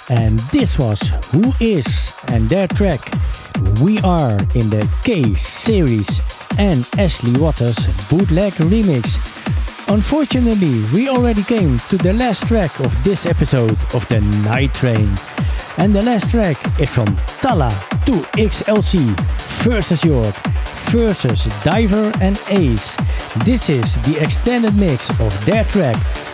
And this was Who Is and their track We Are in the K series and Ashley Waters bootleg remix. Unfortunately, we already came to the last track of this episode of the Night Train. And the last track is from Talla 2XLC versus York versus Diver and Ace. This is the extended mix of their track